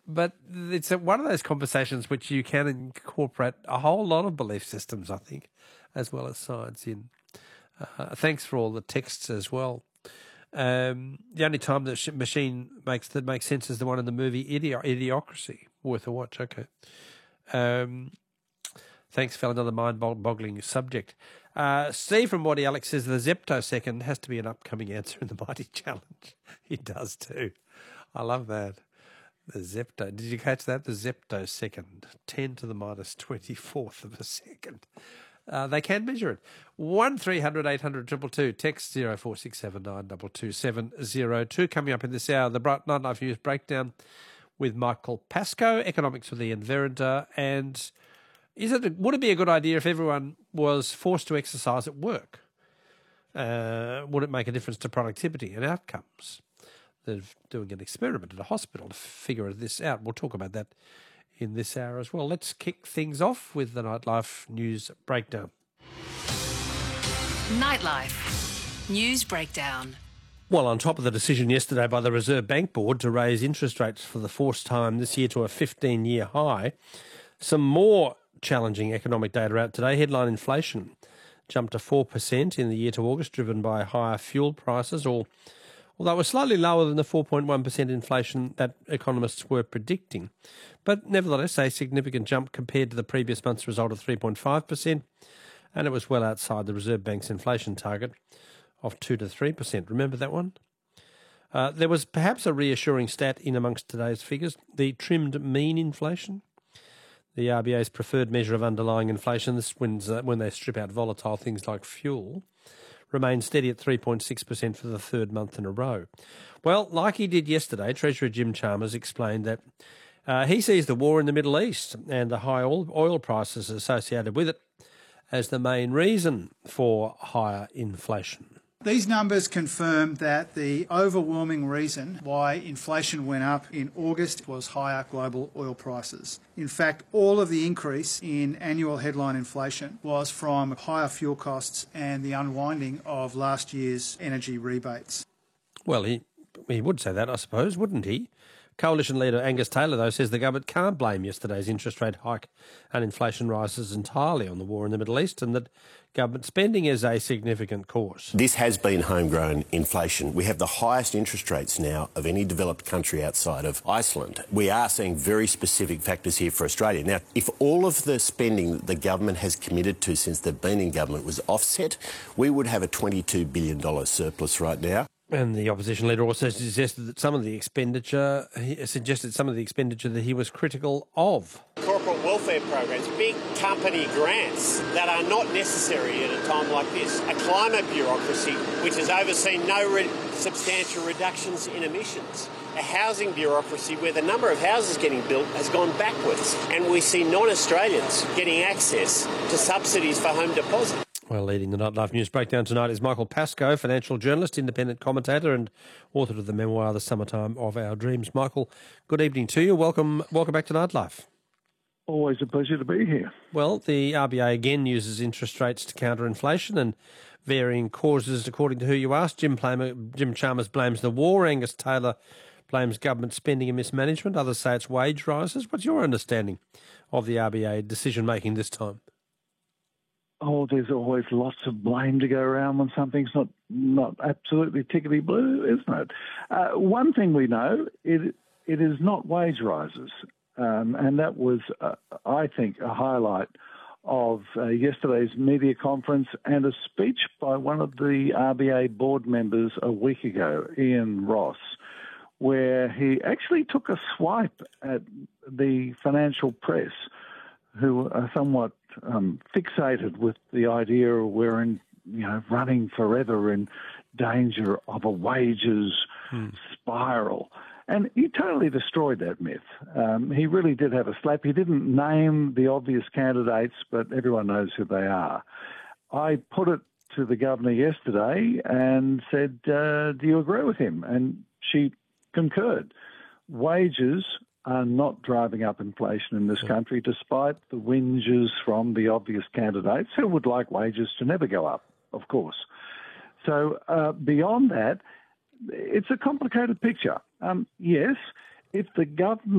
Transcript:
But it's one of those conversations which you can incorporate a whole lot of belief systems, I think, as well as science in. Thanks for all the texts as well. The only time the machine makes sense is the one in the movie Idiocracy. Worth a watch, okay. Thanks for another mind-boggling subject. Steve from Waddy Alex says the Zeptosecond has to be an upcoming answer in the Mighty Challenge. He does too. I love that. The Zepto. Did you catch that? The Zeptosecond. 10 to the minus 24th of a second. They can measure it. 1300 800 222. Text 0467 22702. Coming up in this hour, the Bright Nightlife News Breakdown with Michael Pascoe, economics with Ian Verrinder, and would it be a good idea if everyone was forced to exercise at work? Would it make a difference to productivity and outcomes? They're doing an experiment at a hospital to figure this out. We'll talk about that in this hour as well. Let's kick things off with the Nightlife News Breakdown. Nightlife News Breakdown. Well, on top of the decision yesterday by the Reserve Bank Board to raise interest rates for the fourth time this year to a 15-year high, some more challenging economic data out today. Headline inflation jumped to 4% in the year to August, driven by higher fuel prices, although it was slightly lower than the 4.1% inflation that economists were predicting. But nevertheless, a significant jump compared to the previous month's result of 3.5%, and it was well outside the Reserve Bank's inflation target of 2 to 3%. Remember that one? There was perhaps a reassuring stat in amongst today's figures, the trimmed mean inflation. The RBA's preferred measure of underlying inflation, this when they strip out volatile things like fuel, remained steady at 3.6% for the third month in a row. Well, like he did yesterday, Treasurer Jim Chalmers explained that he sees the war in the Middle East and the high oil prices associated with it as the main reason for higher inflation. These numbers confirm that the overwhelming reason why inflation went up in August was higher global oil prices. In fact, all of the increase in annual headline inflation was from higher fuel costs and the unwinding of last year's energy rebates. Well, he would say that, I suppose, wouldn't he? Coalition leader Angus Taylor, though, says the government can't blame yesterday's interest rate hike and inflation rises entirely on the war in the Middle East, and that government spending is a significant cause. This has been homegrown inflation. We have the highest interest rates now of any developed country outside of Iceland. We are seeing very specific factors here for Australia. Now, if all of the spending that the government has committed to since they've been in government was offset, we would have a $22 billion surplus right now. And the opposition leader also suggested some of the expenditure that he was critical of. Corporate welfare programs, big company grants that are not necessary at a time like this. A climate bureaucracy which has overseen no substantial reductions in emissions. A housing bureaucracy where the number of houses getting built has gone backwards. And we see non-Australians getting access to subsidies for home deposit. Well, leading the Nightlife News Breakdown tonight is Michael Pascoe, financial journalist, independent commentator and author of the memoir The Summertime of Our Dreams. Michael, good evening to you. Welcome back to Nightlife. Always a pleasure to be here. Well, the RBA again uses interest rates to counter inflation and varying causes according to who you ask. Jim Chalmers blames the war. Angus Taylor blames government spending and mismanagement. Others say it's wage rises. What's your understanding of the RBA decision-making this time? Oh, there's always lots of blame to go around when something's not absolutely tickety blue, isn't it? One thing we know, it is not wage rises. And that was, I think, a highlight of yesterday's media conference and a speech by one of the RBA board members a week ago, Ian Ross, where he actually took a swipe at the financial press, who are somewhat fixated with the idea of we're running forever in danger of a wages spiral. And he totally destroyed that myth. He really did have a slap. He didn't name the obvious candidates, but everyone knows who they are. I put it to the governor yesterday and said, do you agree with him? And she concurred. Wages are not driving up inflation in this country, despite the whinges from the obvious candidates who would like wages to never go up, of course. So beyond that, it's a complicated picture. Yes, if the government